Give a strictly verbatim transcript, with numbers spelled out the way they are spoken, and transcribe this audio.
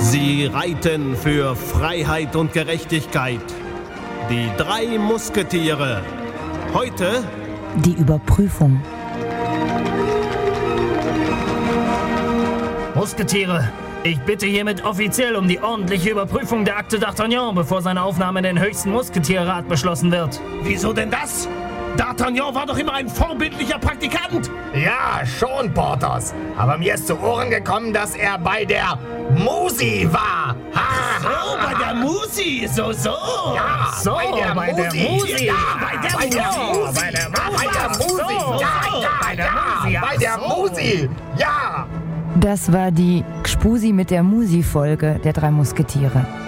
Sie reiten für Freiheit und Gerechtigkeit. Die drei Musketiere. Heute die Überprüfung. Musketiere, ich bitte hiermit offiziell um die ordentliche Überprüfung der Akte d'Artagnan, bevor seine Aufnahme in den höchsten Musketierrat beschlossen wird. Wieso denn das? D'Artagnan war doch immer ein vorbildlicher Praktikant. Ja, schon, Porthos. Aber mir ist zu Ohren gekommen, dass er bei der Musi war. Ha, so, bei der Musi, so, so. Ja, so, bei der bei der Musi. Musi. Ja, bei der bei der Musi. Musi. Bei der Bei der Musi. Musi. So, Ja, so, ja, bei der ja, Musi. bei der Ach so. Musi. Ja. Das war die Gspusi mit der Musi-Folge der drei Musketiere.